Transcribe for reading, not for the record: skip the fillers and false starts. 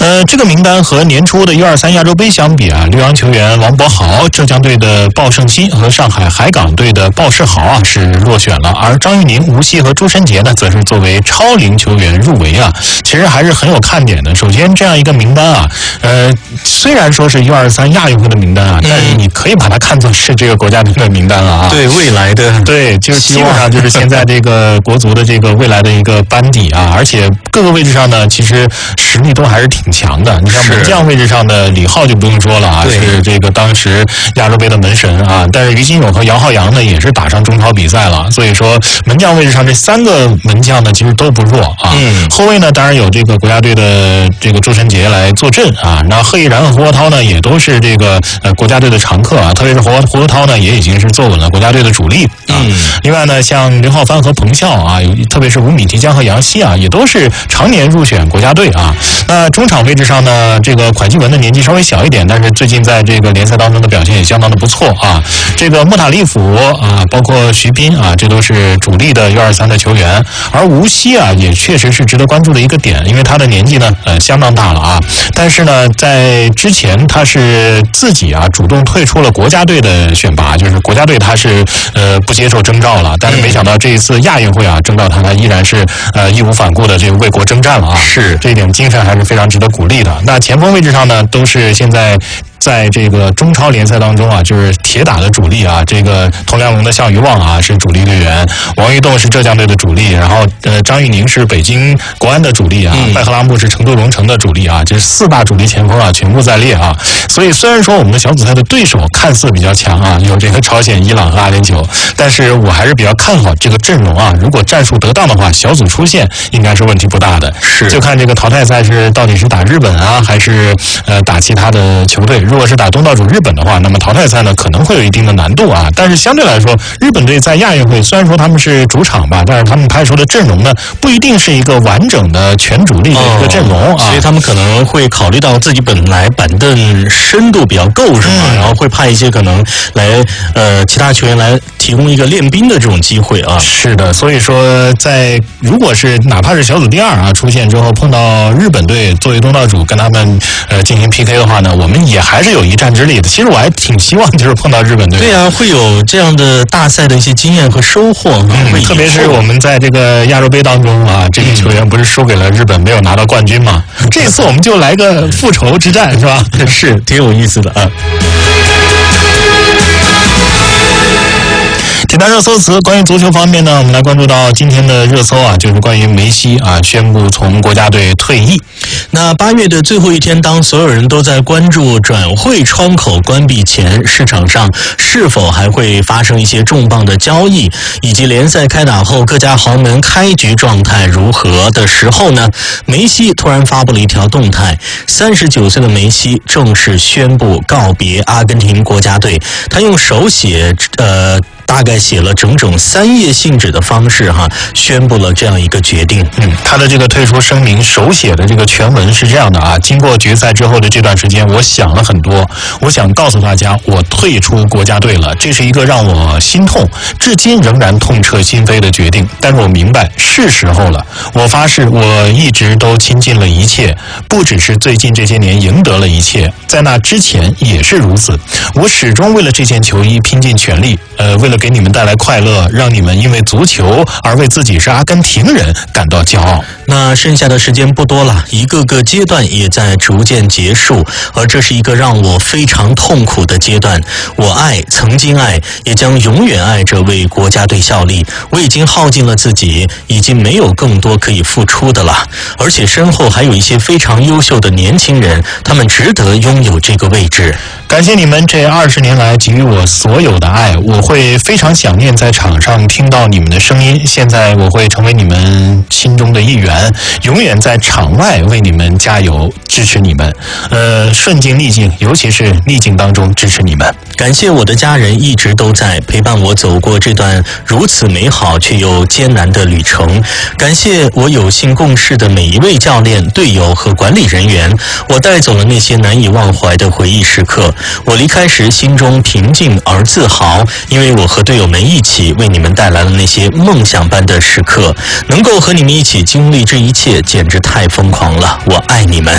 这个名单和年初的U23亚洲杯相比啊，留洋球员王柏豪、浙江队的鲍胜新和上海海港队的鲍世豪啊是落选了，而张玉宁、吴曦和朱晨杰呢，则是作为超龄球员入围啊，其实还是很有看点的。首先，这样一个名单啊，虽然说是U23亚运会的名单啊，但是你可以把它看作是这个国家队的名单了啊。 对未来的， 对，就是基本上就是现在这个国足的这个未来的一个班底啊，而且各个位置上呢，其实实力都还是挺强的。你像门将位置上的李浩就不用说了啊，是这个当时亚洲杯的门神啊。但是于金勇和杨浩洋呢，也是打上中超比赛了，所以说门将位置上这3个门将呢，其实都不弱啊。后卫呢，当然有这个国家队的这个朱晨杰来坐镇啊。那贺毅然和胡国涛呢，也都是这个国家队的常客啊，特别是胡国涛呢，也已经是坐稳了国家队的主力啊。另外呢，像刘浩帆和彭笑啊，特别是吴米提江和杨曦啊，也都是常年入选国家队啊。那中场位置上呢，这个蒯基文的年纪稍微小一点，但是最近在这个联赛当中的表现也相当的不错啊。这个莫塔利甫啊，包括徐斌啊，这都是主力的U23的球员。而吴曦啊，也确实是值得关注的一个点，因为他的年纪呢，相当大了啊。但是呢，在之前他是自己啊主动退出了国家队的选拔，就是国家队他是不接受征召了。但是没想到这一次亚运会啊，征召他依然是义无反顾的这个为国征战了啊。是，这一点精神还是非常值得鼓励的。那前锋位置上呢，都是现在在这个中超联赛当中啊，就是铁打的主力啊。这个佟亮龙的项羽旺啊是主力队员，王玉栋是浙江队的主力，然后张玉宁是北京国安的主力啊，拜赫拉木是成都蓉城的主力啊，这4大主力前锋啊全部在列啊。所以虽然说我们的小组赛的对手看似比较强啊，有这个朝鲜、伊朗和阿联酋，但是我还是比较看好这个阵容啊。如果战术得当的话，小组出线应该是问题不大的。是，就看这个淘汰赛是到底是打日本啊，还是打其他的球队。如果是打东道主日本的话，那么淘汰赛呢可能会有一定的难度啊。但是相对来说，日本队在亚运会虽然说他们是主场吧，但是他们派出的阵容呢不一定是一个完整的全主力的一个阵容啊， 所以他们可能会考虑到自己本来板凳深度比较够，是吗？然后会派一些可能来其他球员来提供一个练兵的这种机会啊。 是的，所以说如果是哪怕是小组第2啊出现之后碰到日本队作为东道主跟他们进行 PK 的话呢，我们也还是有一战之力的。其实我还挺希望就是碰到日本队。 对啊，会有这样的大赛的一些经验和收获。 特别是我们在这个亚洲杯当中啊，这些球员不是输给了日本，没有拿到冠军吗？这次我们就来个复仇之战，是吧？ 是，挺有意思的啊。 铁蛋热搜词，关于足球方面呢，我们来关注到今天的热搜啊，就是关于梅西啊宣布从国家队退役。 那8月的最后一天，当所有人都在关注转会窗口关闭前，市场上是否还会发生一些重磅的交易，以及联赛开打后各家豪门开局状态如何的时候呢，梅西突然发布了一条动态，39岁的梅西正式宣布告别阿根廷国家队。他用手写大概写了整整3页信纸的方式宣布了这样一个决定。 他的这个退出声明手写的这个全文是这样的啊：经过决赛之后的这段时间，我想了很多，我想告诉大家，我退出国家队了，这是一个让我心痛，至今仍然痛彻心扉的决定。但是我明白是时候了，我发誓，我一直都倾尽了一切，不只是最近这些年赢得了一切，在那之前也是如此。我始终为了这件球衣拼尽全力，为了给你们带来快乐，让你们因为足球而为自己是阿根廷人感到骄傲。 那剩下的时间不多了，一个个阶段也在逐渐结束，而这是一个让我非常痛苦的阶段。我爱，曾经爱，也将永远爱着为国家队效力。我已经耗尽了自己，已经没有更多可以付出的了。而且身后还有一些非常优秀的年轻人，他们值得拥有这个位置。 感谢你们这20年来给予我所有的爱，我会非常想念在场上听到你们的声音。现在我会成为你们心中的一员，永远在场外为你们加油，支持你们。顺境逆境，尤其是逆境当中支持你们。 感谢我的家人一直都在陪伴我走过这段如此美好却又艰难的旅程。感谢我有幸共事的每一位教练、队友和管理人员。我带走了那些难以忘怀的回忆时刻。我离开时心中平静而自豪，因为我和队友们一起为你们带来了那些梦想般的时刻。能够和你们一起经历这一切，简直太疯狂了。我爱你们。